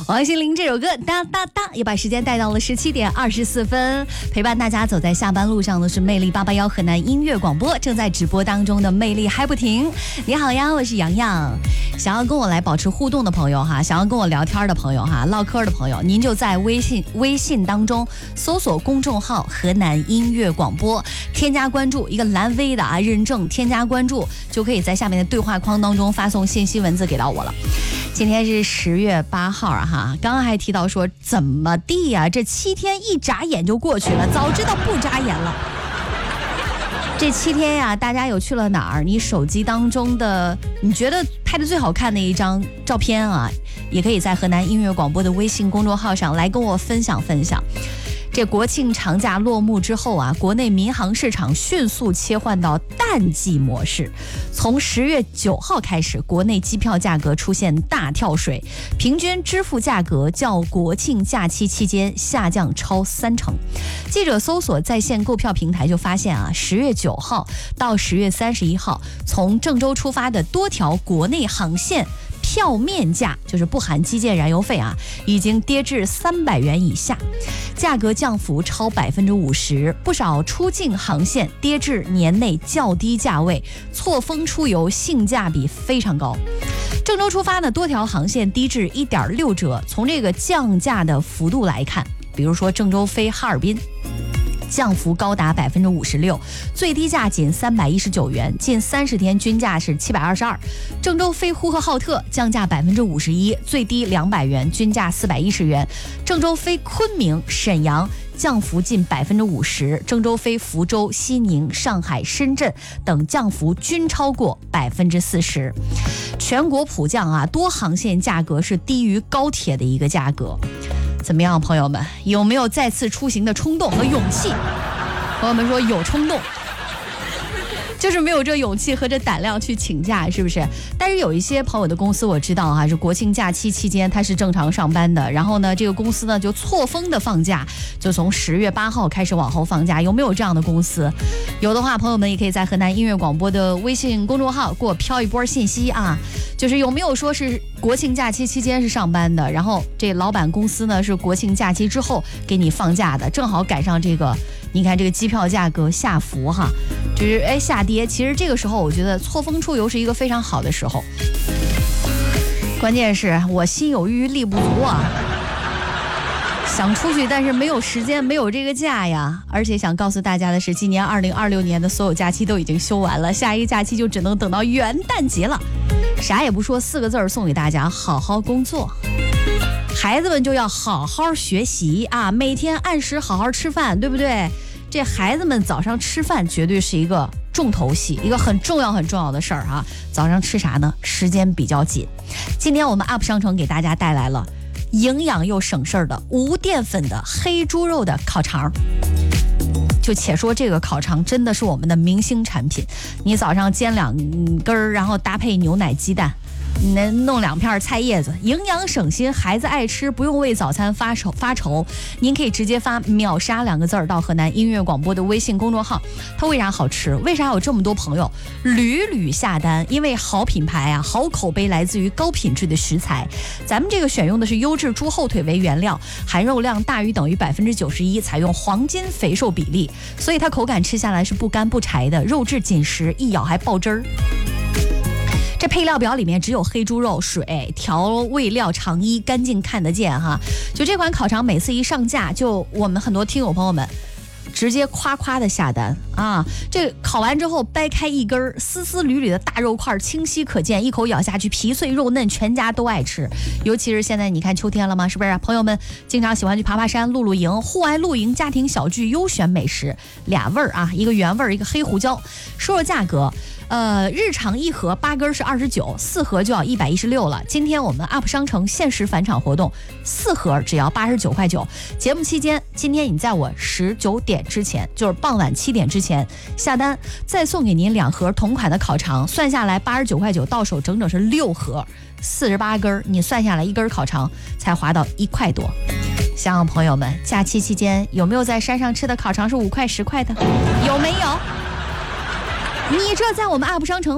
王心凌这首歌哒哒哒也把时间带到了17点24分，陪伴大家走在下班路上的是魅力881河南音乐广播，正在直播当中的魅力嗨不停。你好呀，我是洋洋。想要跟我来保持互动的朋友哈，想要跟我聊天的朋友哈，唠嗑的朋友，您就在微信当中搜索公众号河南音乐广播，添加关注，一个蓝 V 的啊认证，添加关注就可以在下面的对话框当中发送信息文字给到我了。今天是10月8号啊哈，刚刚还提到说怎么地呀，这7天一眨眼就过去了，早知道不眨眼了。这7天呀，大家有去了哪儿？你手机当中的你觉得拍的最好看的一张照片啊，也可以在河南音乐广播的微信公众号上来跟我分享分享。这国庆长假落幕之后啊，国内民航市场迅速切换到淡季模式。从10月9号开始，国内机票价格出现大跳水，平均支付价格较国庆假期期间下降超30%。记者搜索在线购票平台就发现啊，10月9号到10月31号，从郑州出发的多条国内航线票面价，就是不含机械燃油费啊，已经跌至300元以下，价格降幅超50%。不少出境航线跌至年内较低价位，错峰出游性价比非常高。郑州出发的多条航线低至1.6折。从这个降价的幅度来看，比如说郑州飞哈尔滨，降幅高达56%，最低价仅319元，近30天均价是722。郑州飞呼和浩特降价51%，最低200元，均价410元。郑州飞昆明、沈阳降幅近50%，郑州飞福州、西宁、上海、深圳等降幅均超过40%。全国普降啊，多航线价格是低于高铁的一个价格。怎么样，朋友们，有没有再次出行的冲动和勇气？朋友们说有冲动，就是没有这勇气和这胆量去请假，是不是？但是有一些朋友的公司我知道啊，是国庆假期期间他是正常上班的，然后呢，这个公司呢就错峰的放假，就从10月8号开始往后放假。有没有这样的公司？有的话，朋友们也可以在河南音乐广播的微信公众号给我飘一波信息啊，就是有没有说是国庆假期期间是上班的，然后这老板公司呢是国庆假期之后给你放假的，正好赶上这个，你看这个机票价格下浮哈，就是下跌。其实这个时候我觉得错峰出游是一个非常好的时候，关键是我心有余力不足啊，想出去但是没有时间，没有这个假呀。而且想告诉大家的是，今年2026年的所有假期都已经休完了，下一个假期就只能等到元旦节了。啥也不说，4个字送给大家：好好工作。孩子们就要好好学习啊，每天按时好好吃饭，对不对？这孩子们早上吃饭绝对是一个重头戏，一个很重要的事儿啊。早上吃啥呢？时间比较紧。今天我们 UP 商城给大家带来了营养又省事儿的无淀粉的黑猪肉的烤肠。就且说这个烤肠真的是我们的明星产品，你早上煎2根，然后搭配牛奶鸡蛋，弄2片菜叶子，营养省心，孩子爱吃，不用为早餐发愁。您可以直接发秒杀2个字到河南音乐广播的微信公众号。它为啥好吃？为啥有这么多朋友屡下单？因为好品牌啊，好口碑来自于高品质的食材。咱们这个选用的是优质猪后腿为原料，含肉量大于等于91%，采用黄金肥瘦比例，所以它口感吃下来是不干不柴的，肉质紧实，一咬还爆汁儿。这配料表里面只有黑猪肉、水、调味料常一，干净看得见哈。就这款烤肠每次一上架，就我们很多听友朋友们直接夸的下单啊！这烤完之后掰开一根丝丝缕缕的大肉块，清晰可见，一口咬下去皮脆肉嫩，全家都爱吃。尤其是现在你看秋天了吗？是不是朋友们经常喜欢去爬山、露营、户外露营、家庭小聚优选美食，2味儿啊，一个原味，一个黑胡椒。说说价格。日常1盒8根是29，4盒就要116了。今天我们 UP 商城限时返场活动，4盒只要89块9。节目期间，今天你在我19点之前，就是傍晚7点之前下单，再送给您2盒同款的烤肠，算下来89块9，到手整整是6盒，48根，你算下来1根烤肠才划到1块多。想想朋友们，假期期间有没有在山上吃的烤肠是5块10块的？有没有？你这在我们 UP 商城